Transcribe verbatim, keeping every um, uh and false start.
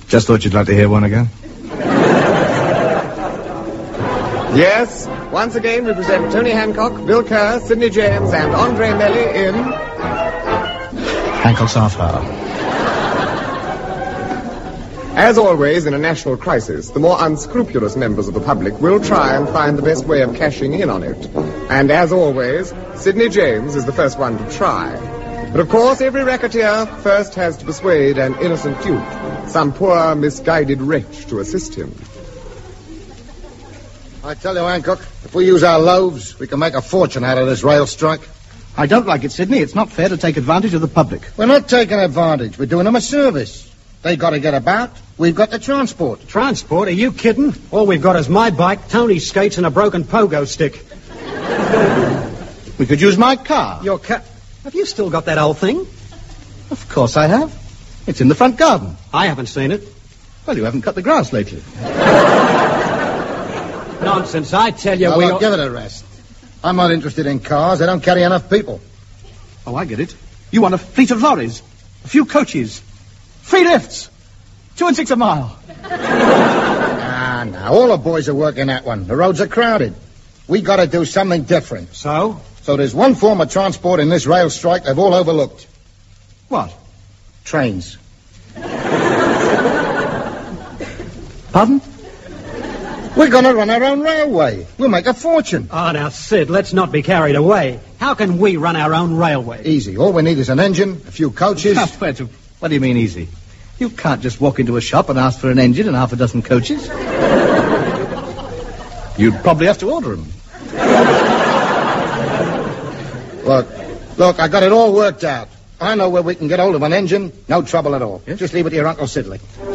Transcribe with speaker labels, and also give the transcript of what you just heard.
Speaker 1: Just thought you'd like to hear one again.
Speaker 2: Yes, once again we present Tony Hancock, Bill Kerr, Sidney James, and Andre Melly in...
Speaker 1: Hancock's Half Hour.
Speaker 2: As always in a national crisis, the more unscrupulous members of the public will try and find the best way of cashing in on it. And as always, Sidney James is the first one to try. But of course, every racketeer first has to persuade an innocent youth, some poor, misguided wretch, to assist him.
Speaker 3: I tell you, Hancock, if we use our loaves, we can make a fortune out of this rail strike.
Speaker 4: I don't like it, Sidney. It's not fair to take advantage of the public.
Speaker 3: We're not taking advantage. We're doing them a service. They got to get about. We've got the transport.
Speaker 5: Transport? Are you kidding? All we've got is my bike, Tony's skates, and a broken pogo stick.
Speaker 4: We could use my car.
Speaker 5: Your car? Have you still got that old thing?
Speaker 4: Of course I have. It's in the front garden.
Speaker 5: I haven't seen it.
Speaker 4: Well, you haven't cut the grass lately.
Speaker 5: Nonsense, I tell you,
Speaker 3: Well,
Speaker 5: we...
Speaker 3: look,
Speaker 5: all...
Speaker 3: give it a rest. I'm not interested in cars. They don't carry enough people.
Speaker 4: Oh, I get it. You want a fleet of lorries, a few coaches, free lifts, two and six a mile.
Speaker 3: Ah, no. All the boys are working that one. The roads are crowded. We got to do something different.
Speaker 5: So?
Speaker 3: So there's one form of transport in this rail strike they've all overlooked.
Speaker 4: What?
Speaker 3: Trains.
Speaker 4: Pardon?
Speaker 3: We're going to run our own railway. We'll make a fortune.
Speaker 5: Oh, now, Sid, let's not be carried away. How can we run our own railway?
Speaker 3: Easy. All we need is an engine, a few coaches.
Speaker 4: Oh, wait, what do you mean easy? You can't just walk into a shop and ask for an engine and half a dozen coaches. You'd probably have to order them.
Speaker 3: Look, look, I got it all worked out. I know where we can get hold of an engine. No trouble at all.
Speaker 4: Yes?
Speaker 3: Just leave it to your Uncle Sidley.